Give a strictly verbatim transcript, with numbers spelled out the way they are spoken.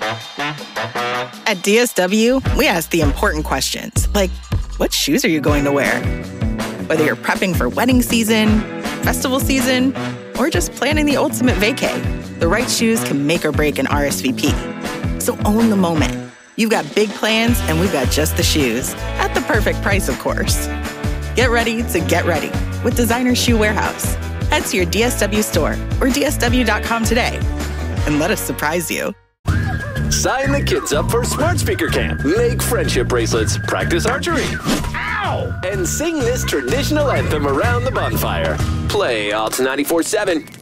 At D S W, we ask the important questions, like, what shoes are you going to wear? Whether you're prepping for wedding season, festival season, or just planning the ultimate vacay, the right shoes can make or break an R S V P. So own the moment. You've got big plans, and we've got just the shoes. At the perfect price, of course. Get ready to get ready with Designer Shoe Warehouse. Head to your D S W store or D S W dot com today and let us surprise you. Sign the kids up for Smart Speaker Camp. Make friendship bracelets, practice archery, ow, and sing this traditional anthem around the bonfire. Play Alt ninety-four point seven.